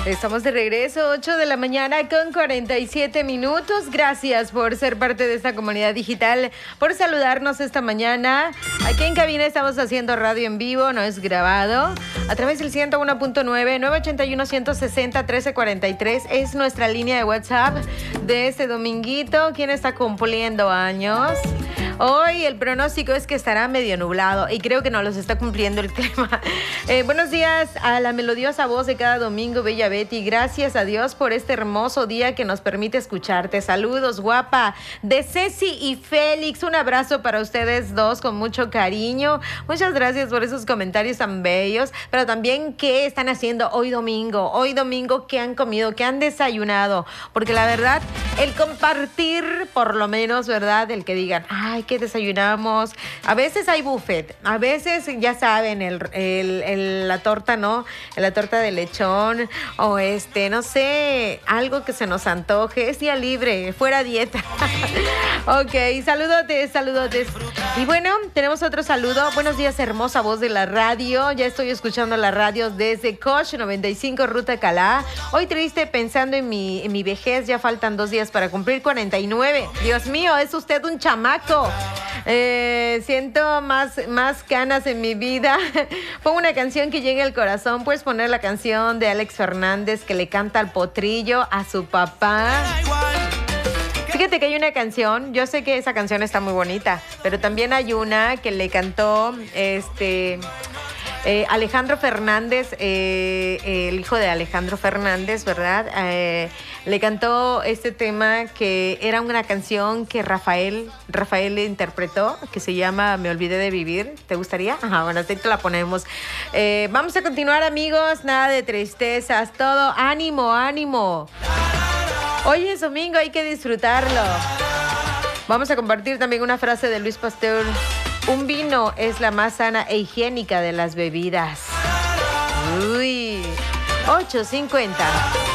Estamos de regreso, 8 de la mañana con 47 minutos. Gracias por ser parte de esta comunidad digital, por saludarnos esta mañana. Aquí en cabina estamos haciendo radio en vivo, no es grabado. A través del 101.9, 981-160-1343 es nuestra línea de WhatsApp de este dominguito. ¿Quién está cumpliendo años? Hoy el pronóstico es que estará medio nublado y creo que no los está cumpliendo el clima. Buenos días a la melodiosa voz de cada domingo, Bella Betty. Gracias a Dios por este hermoso día que nos permite escucharte. Saludos, guapa. De Ceci y Félix, un abrazo para ustedes dos con mucho cariño. Muchas gracias por esos comentarios tan bellos. Pero también, ¿qué están haciendo hoy domingo? Hoy domingo, ¿qué han comido? ¿Qué han desayunado? Porque la verdad, el compartir, por lo menos, ¿verdad? El que digan, ay, ¿qué desayunamos? A veces hay buffet, a veces ya saben, la torta, ¿no? La torta de lechón o no sé, algo que se nos antoje. Es día libre, fuera dieta. Ok, saludotes. Y bueno, tenemos otro saludo. Buenos días, hermosa voz de la radio. Ya estoy escuchando la radio desde Coach 95 Ruta Calá. Hoy triste pensando en mi vejez. Ya faltan 2 días para cumplir 49. Dios mío, es usted un chamaco. Siento más canas en mi vida. Pongo una canción que llegue al corazón. Puedes poner la canción de Alex Fernández que le canta al potrillo a su papá. Fíjate que hay una canción, yo sé que esa canción está muy bonita, pero también hay una que le cantó Alejandro Fernández, el hijo de Alejandro Fernández, ¿verdad? Le cantó este tema que era una canción que Rafael le interpretó, que se llama Me olvidé de vivir. ¿Te gustaría? Ajá, bueno, así te la ponemos. Vamos a continuar, amigos. Nada de tristezas, todo ánimo. Hoy es domingo, hay que disfrutarlo. Vamos a compartir también una frase de Luis Pasteur. Un vino es la más sana e higiénica de las bebidas. Uy, 8:50.